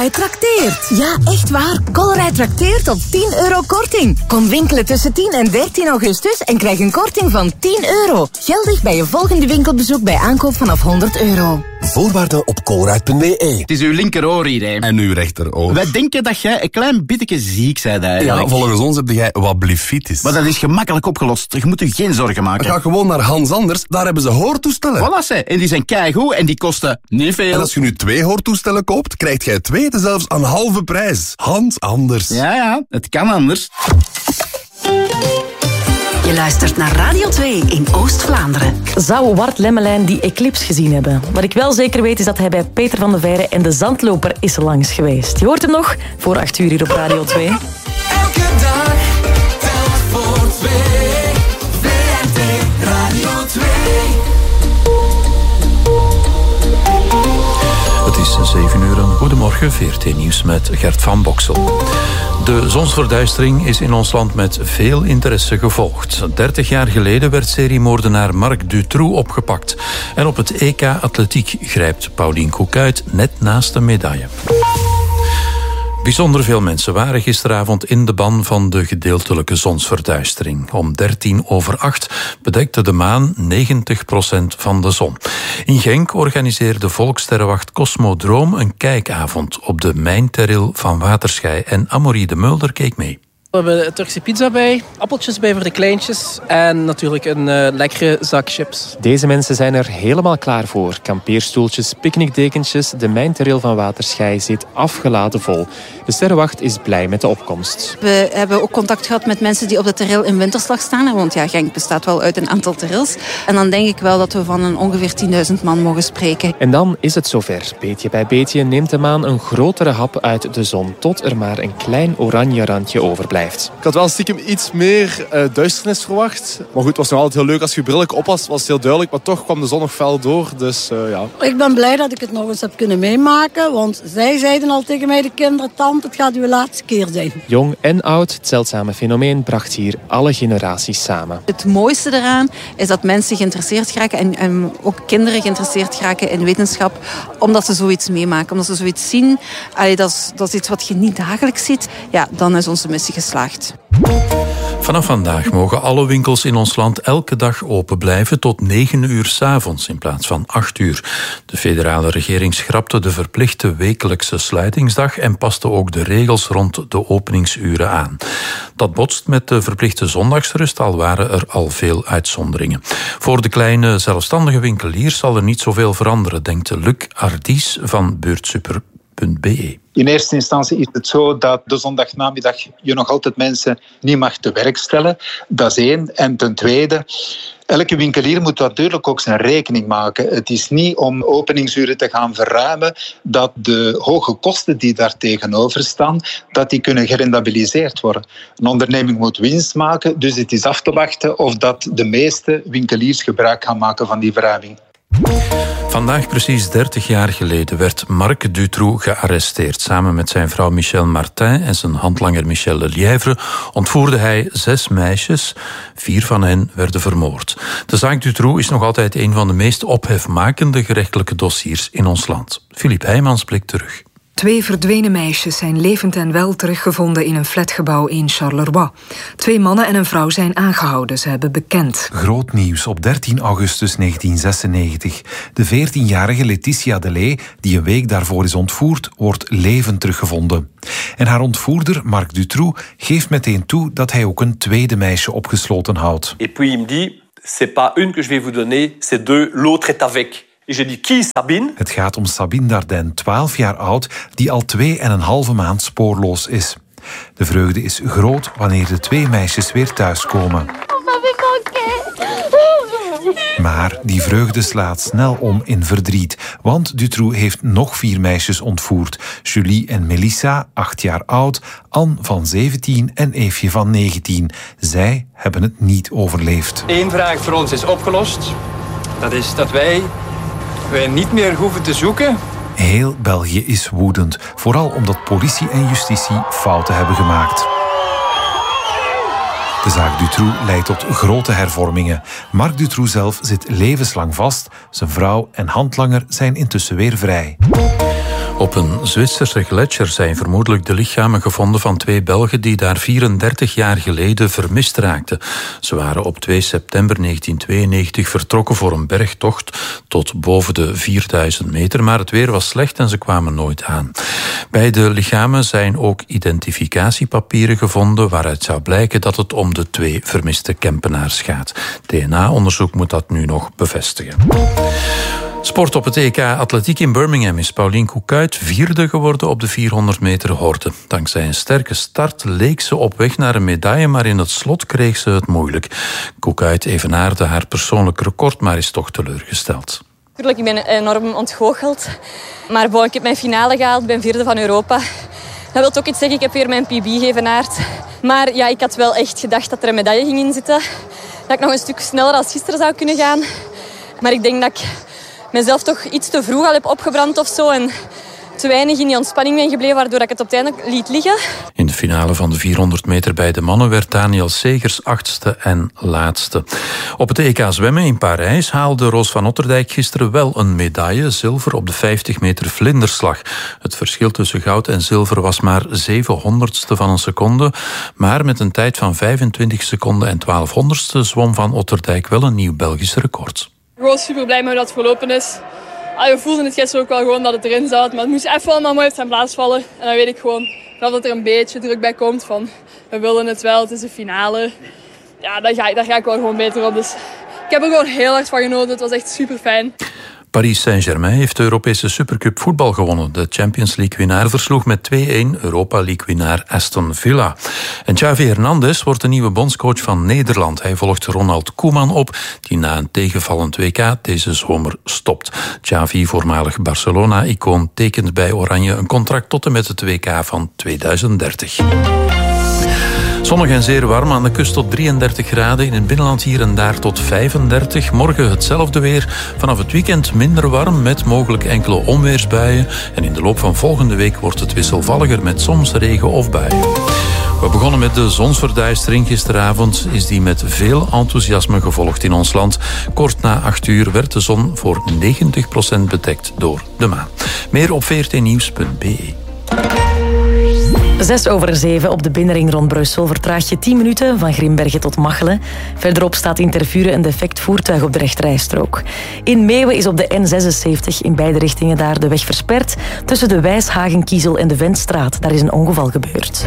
Colruyt trakteert. Ja, echt waar. Colruyt trakteert tot €10 korting. Kom winkelen tussen 10 en 13 augustus en krijg een korting van €10. Geldig bij je volgende winkelbezoek bij aankoop vanaf €100. Voorwaarden op colruyt.be. Het is uw linkeroor hier, hè. En uw rechteroor. Wij denken dat jij een klein beetje ziek bent eigenlijk. Ja, volgens ons heb jij wat blifitis. Maar dat is gemakkelijk opgelost. Je moet je geen zorgen maken. Ga gewoon naar Hans Anders, daar hebben ze hoortoestellen. Voilà, ze. En die zijn keigoed en die kosten niet veel. En als je nu 2 hoortoestellen koopt, krijg jij 2 zelfs aan halve prijs. Hans Anders. Ja, het kan anders. Je luistert naar Radio 2 in Oost-Vlaanderen. Zou Wart Lemmelijn die Eclipse gezien hebben? Wat ik wel zeker weet is dat hij bij Peter van de Veire en de Zandloper is langs geweest. Je hoort hem nog voor 8 uur hier op Radio 2. Elke dag telt voor 2. VRT Radio 2. Het is 7 uur. Goedemorgen, VRT Nieuws met Gert van Boksel. De zonsverduistering is in ons land met veel interesse gevolgd. 30 jaar geleden werd seriemoordenaar Marc Dutroux opgepakt. En op het EK Atletiek grijpt Paulien Koekuit net naast de medaille. Bijzonder veel mensen waren gisteravond in de ban van de gedeeltelijke zonsverduistering. Om 7:13 bedekte de maan 90% van de zon. In Genk organiseerde Volkssterrenwacht Cosmodroom een kijkavond op de mijnterril van Waterschei en Amorie de Mulder keek mee. We hebben een Turkse pizza bij, appeltjes bij voor de kleintjes en natuurlijk een lekkere zak chips. Deze mensen zijn er helemaal klaar voor. Kampeerstoeltjes, picknickdekentjes, de mijnterril van Waterschei zit afgeladen vol. De Sterrenwacht is blij met de opkomst. We hebben ook contact gehad met mensen die op de terril in winterslag staan. Want ja, Genk bestaat wel uit een aantal terrils. En dan denk ik wel dat we van een ongeveer 10.000 man mogen spreken. En dan is het zover. Beetje bij beetje neemt de maan een grotere hap uit de zon, tot er maar een klein oranje randje overblijft. Ik had wel stiekem iets meer duisternis verwacht. Maar goed, het was nog altijd heel leuk. Als je brilletje op was het heel duidelijk. Maar toch kwam de zon nog fel door. Dus ja. Ik ben blij dat ik het nog eens heb kunnen meemaken. Want zij zeiden al tegen mij, de kinderen, tante, het gaat uw laatste keer zijn. Jong en oud, het zeldzame fenomeen bracht hier alle generaties samen. Het mooiste eraan is dat mensen geïnteresseerd geraken en ook kinderen geïnteresseerd geraken in wetenschap. Omdat ze zoiets meemaken, omdat ze zoiets zien. Dat is iets wat je niet dagelijks ziet. Ja, dan is onze missie geslaagd. Vanaf vandaag mogen alle winkels in ons land elke dag open blijven tot 9 uur 's avonds in plaats van 8 uur. De federale regering schrapte de verplichte wekelijkse sluitingsdag en paste ook de regels rond de openingsuren aan. Dat botst met de verplichte zondagsrust, al waren er al veel uitzonderingen. Voor de kleine zelfstandige winkeliers zal er niet zoveel veranderen, denkt Luc Ardies van beurtsuper.be. In eerste instantie is het zo dat de zondagnamiddag je nog altijd mensen niet mag te werk stellen. Dat is 1. En ten tweede, elke winkelier moet natuurlijk ook zijn rekening maken. Het is niet om openingsuren te gaan verruimen dat de hoge kosten die daar tegenover staan, dat die kunnen gerentabiliseerd worden. Een onderneming moet winst maken, dus het is af te wachten of dat de meeste winkeliers gebruik gaan maken van die verruiming. Vandaag precies 30 jaar geleden werd Marc Dutroux gearresteerd. Samen met zijn vrouw Michelle Martin en zijn handlanger Michel Lelièvre ontvoerde hij 6 meisjes. 4 van hen werden vermoord. De zaak Dutroux is nog altijd een van de meest ophefmakende gerechtelijke dossiers in ons land. Philippe Heijmans blikt terug. 2 verdwenen meisjes zijn levend en wel teruggevonden in een flatgebouw in Charleroi. 2 mannen en een vrouw zijn aangehouden, ze hebben bekend. Groot nieuws op 13 augustus 1996. De 14-jarige Laetitia Delay, die een week daarvoor is ontvoerd, wordt levend teruggevonden. En haar ontvoerder, Marc Dutroux, geeft meteen toe dat hij ook een tweede meisje opgesloten houdt. Et puis il me dit, c'est pas une que je vais vous donner, c'est 2, l'autre est avec. Sabine. Het gaat om Sabine Dardenne, 12 jaar oud, die al 2,5 maand spoorloos is. De vreugde is groot wanneer de 2 meisjes weer thuiskomen. Maar die vreugde slaat snel om in verdriet, want Dutroux heeft nog 4 meisjes ontvoerd. Julie en Melissa, 8 jaar oud, Anne van 17 en Eefje van 19. Zij hebben het niet overleefd. 1 vraag voor ons is opgelost. Dat is dat wij niet meer hoeven te zoeken. Heel België is woedend, vooral omdat politie en justitie fouten hebben gemaakt. De zaak Dutroux leidt tot grote hervormingen. Marc Dutroux zelf zit levenslang vast. Zijn vrouw en handlanger zijn intussen weer vrij. Op een Zwitserse gletsjer zijn vermoedelijk de lichamen gevonden van 2 Belgen die daar 34 jaar geleden vermist raakten. Ze waren op 2 september 1992 vertrokken voor een bergtocht tot boven de 4000 meter, maar het weer was slecht en ze kwamen nooit aan. Bij de lichamen zijn ook identificatiepapieren gevonden waaruit zou blijken dat het om de 2 vermiste Kempenaars gaat. DNA-onderzoek moet dat nu nog bevestigen. Sport op het EK Atletiek in Birmingham is Pauline Koekuyt 4e geworden op de 400 meter horde. Dankzij een sterke start leek ze op weg naar een medaille, maar in het slot kreeg ze het moeilijk. Koekuyt evenaarde haar persoonlijk record, maar is toch teleurgesteld. Natuurlijk, ik ben enorm ontgoocheld. Maar bon, ik heb mijn finale gehaald, ben 4e van Europa. Dat wil ook iets zeggen, ik heb weer mijn PB geëvenaard. Maar ja, ik had wel echt gedacht dat er een medaille ging in zitten. Dat ik nog een stuk sneller als gisteren zou kunnen gaan. Maar ik denk dat ik mezelf toch iets te vroeg al heb opgebrand of zo. En te weinig in die ontspanning ben gebleven, waardoor ik het op het einde liet liggen. In de finale van de 400 meter bij de mannen werd Daniel Segers 8e en laatste. Op het EK zwemmen in Parijs haalde Roos van Otterdijk gisteren wel een medaille, zilver op de 50 meter vlinderslag. Het verschil tussen goud en zilver was maar 700ste van een seconde, maar met een tijd van 25 seconden en 1200ste zwom van Otterdijk wel een nieuw Belgisch record. Gewoon super blij met hoe dat verlopen is. We voelden het gisteren ook wel gewoon dat het erin zat. Maar het moest even allemaal mooi op zijn plaats vallen. En dan weet ik gewoon dat er een beetje druk bij komt. Van, we willen het wel, het is de finale. Ja, daar ga ik wel gewoon beter op. Dus ik heb er gewoon heel hard van genoten. Het was echt super fijn. Paris Saint-Germain heeft de Europese Supercup voetbal gewonnen. De Champions League-winnaar versloeg met 2-1 Europa League-winnaar Aston Villa. En Xavi Hernandez wordt de nieuwe bondscoach van Nederland. Hij volgt Ronald Koeman op, die na een tegenvallend WK deze zomer stopt. Xavi, voormalig Barcelona-icoon, tekent bij Oranje een contract tot en met het WK van 2030. Zonnig en zeer warm, aan de kust tot 33 graden. In het binnenland hier en daar tot 35. Morgen hetzelfde weer. Vanaf het weekend minder warm met mogelijk enkele onweersbuien. En in de loop van volgende week wordt het wisselvalliger met soms regen of buien. We begonnen met de zonsverduistering. Gisteravond is die met veel enthousiasme gevolgd in ons land. Kort na 8 uur werd de zon voor 90% bedekt door de maan. Meer op vrtnieuws.be. 6:07 op de binnenring rond Brussel vertraag je 10 minuten van Grimbergen tot Machelen. Verderop staat in Tervuren een defect voertuig op de rechterrijstrook. In Meeuwen is op de N76 in beide richtingen daar de weg versperd. Tussen de Wijshagen-Kiezel en de Ventstraat. Daar is een ongeval gebeurd.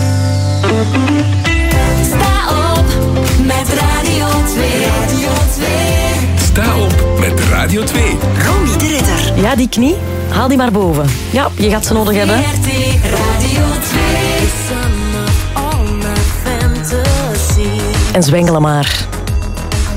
Sta op met Radio 2. Radio 2. Sta op met Radio 2. Romy de Ridder. Ja, die knie, haal die maar boven. Ja, je gaat ze nodig hebben. Radio 2. En zwengelen maar.